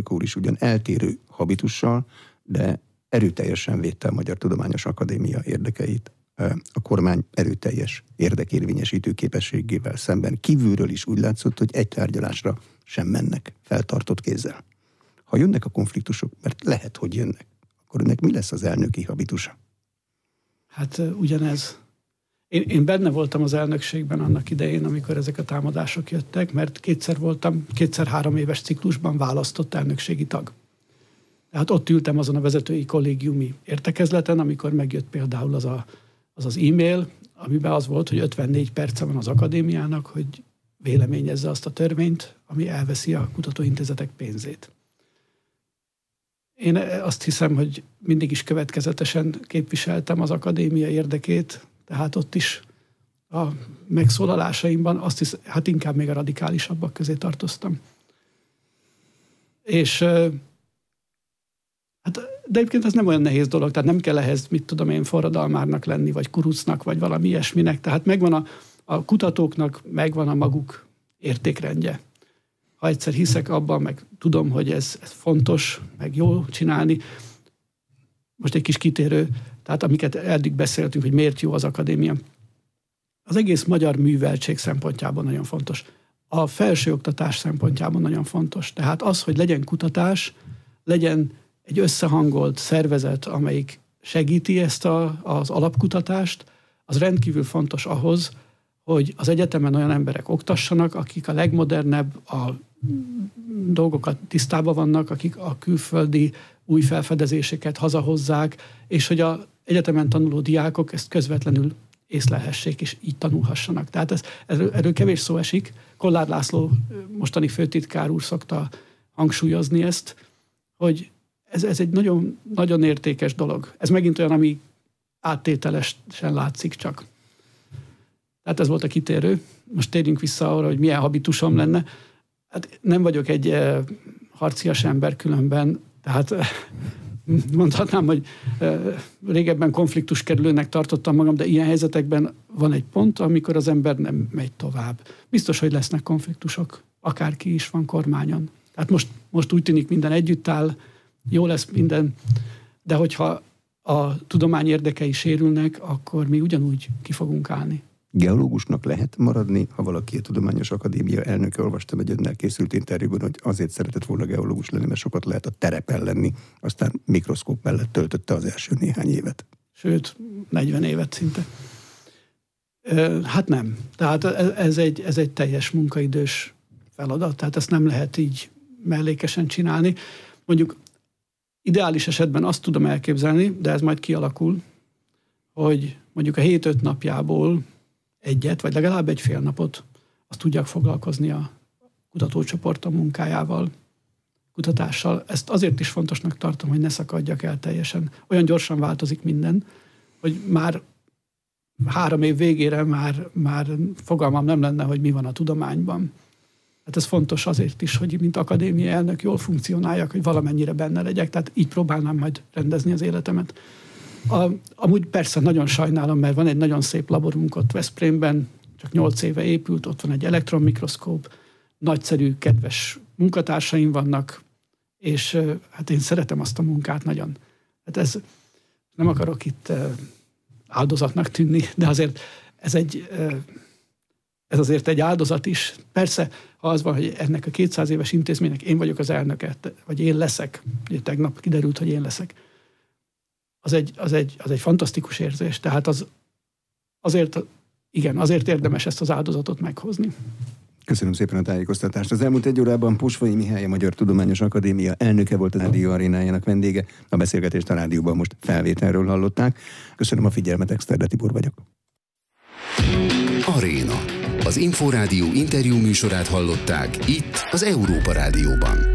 Bárka úr is ugyan eltérő habitussal, de erőteljesen védte a Magyar Tudományos Akadémia érdekeit a kormány erőteljes érdekérvényesítő képességével szemben. Kívülről is úgy látszott, hogy egy tárgyalásra sem mennek feltartott kézzel. Ha jönnek a konfliktusok, mert lehet, hogy jönnek, akkor ennek mi lesz az elnöki habitusa? Hát ugyanez. Én benne voltam az elnökségben annak idején, amikor ezek a támadások jöttek, mert kétszer 3 éves ciklusban választott elnökségi tag. Tehát ott ültem azon a vezetői kollégiumi értekezleten, amikor megjött például az e-mail, amiben az volt, hogy 54 perce van az akadémiának, hogy véleményezze azt a törvényt, ami elveszi a kutatóintézetek pénzét. Én azt hiszem, hogy mindig is következetesen képviseltem az akadémia érdekét, tehát ott is a megszólalásaimban azt hiszem, hát inkább még a radikálisabbak közé tartoztam. És hát, de egyébként ez nem olyan nehéz dolog, tehát nem kell ehhez, mit tudom én, forradalmárnak lenni, vagy kurucnak, vagy valami ilyesminek. Tehát megvan a kutatóknak megvan a maguk értékrendje. Ha egyszer hiszek abban, meg tudom, hogy ez fontos, meg jó csinálni. Most egy kis kitérő, tehát amiket eddig beszéltünk, hogy miért jó az akadémia. Az egész magyar műveltség szempontjából nagyon fontos. A felsőoktatás szempontjából nagyon fontos. Tehát az, hogy legyen kutatás, legyen egy összehangolt szervezet, amelyik segíti ezt az alapkutatást, az rendkívül fontos ahhoz, hogy az egyetemen olyan emberek oktassanak, akik a legmodernebb dolgokat tisztában vannak, akik a külföldi új felfedezéseket hazahozzák, és hogy az egyetemen tanuló diákok ezt közvetlenül észlelhessék, és így tanulhassanak. Tehát erről kevés szó esik. Kollár László mostani főtitkár úr szokta hangsúlyozni ezt, hogy ez egy nagyon, nagyon értékes dolog. Ez megint olyan, ami áttételesen látszik csak. Tehát ez volt a kitérő. Most térjünk vissza arra, hogy milyen habitusom lenne. Hát nem vagyok egy harcias ember különben, tehát mondhatnám, hogy régebben konfliktuskerülőnek tartottam magam, de ilyen helyzetekben van egy pont, amikor az ember nem megy tovább. Biztos, hogy lesznek konfliktusok, akárki is van kormányon. Tehát most úgy tűnik, minden együtt áll, jó lesz minden, de hogyha a tudomány érdekei sérülnek, akkor mi ugyanúgy ki fogunk állni. Geológusnak lehet maradni, ha valaki a Tudományos Akadémia elnöke, olvastam egy önnel készült interjúban, hogy azért szeretett volna geológus lenni, mert sokat lehet a terepen lenni, aztán mikroszkóp mellett töltötte az első néhány évet. Sőt, 40 évet szinte. Hát nem. Tehát ez egy teljes munkaidős feladat, tehát ezt nem lehet így mellékesen csinálni. Mondjuk ideális esetben azt tudom elképzelni, de ez majd kialakul, hogy mondjuk a 7-5 napjából egyet, vagy legalább egy fél napot azt tudják foglalkozni a kutatócsoportom munkájával, kutatással. Ezt azért is fontosnak tartom, hogy ne szakadjak el teljesen. Olyan gyorsan változik minden, hogy már 3 év végére már fogalmam nem lenne, hogy mi van a tudományban. Hát ez fontos azért is, hogy mint akadémia elnök jól funkcionáljak, hogy valamennyire benne legyek, tehát így próbálnám majd rendezni az életemet. Amúgy persze nagyon sajnálom, mert van egy nagyon szép laborunk ott Veszprémben, csak 8 éve épült, ott van egy elektronmikroszkóp, nagyszerű, kedves munkatársaim vannak, és hát én szeretem azt a munkát nagyon. Hát ez, nem akarok itt áldozatnak tűnni, de azért ez azért egy áldozat is. Persze, ha az van, hogy ennek a 200 éves intézménynek én vagyok az elnöke, vagy én leszek, ugye tegnap kiderült, hogy én leszek, az egy fantasztikus érzés. Tehát azért érdemes ezt az áldozatot meghozni. Köszönöm szépen a tájékoztatást. Az elmúlt 1 órában Pusvai Mihály, a Magyar Tudományos Akadémia elnöke volt, a Rádió Arénájának vendége. A beszélgetést a rádióban most felvételről hallották. Köszönöm a figyelmet, Exterde Tibor vagyok. Aréna. Az Inforádió interjú műsorát hallották itt az Európa Rádióban.